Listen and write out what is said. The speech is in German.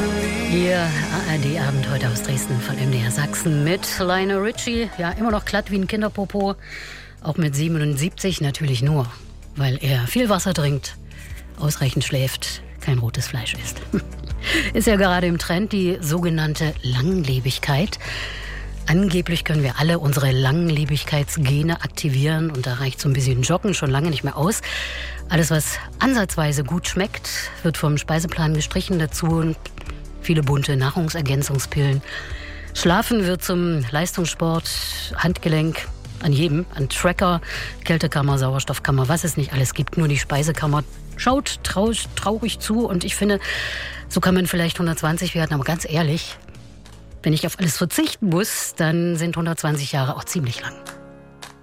Ihr ARD-Abend heute aus Dresden von MDR Sachsen mit Lionel Richie. Ja, immer noch glatt wie ein Kinderpopo. Auch mit 77 natürlich nur, weil er viel Wasser trinkt, ausreichend schläft, kein rotes Fleisch isst. Ist ja gerade im Trend die sogenannte Langlebigkeit. Angeblich können wir alle unsere Langlebigkeitsgene aktivieren und da reicht so ein bisschen Joggen schon lange nicht mehr aus. Alles, was ansatzweise gut schmeckt, wird vom Speiseplan gestrichen, dazu viele bunte Nahrungsergänzungspillen. Schlafen wird zum Leistungssport, Handgelenk, an jedem, an Tracker, Kältekammer, Sauerstoffkammer, was es nicht alles gibt, nur die Speisekammer schaut traurig zu und ich finde, so kann man vielleicht 120 werden, aber ganz ehrlich, wenn ich auf alles verzichten muss, dann sind 120 Jahre auch ziemlich lang.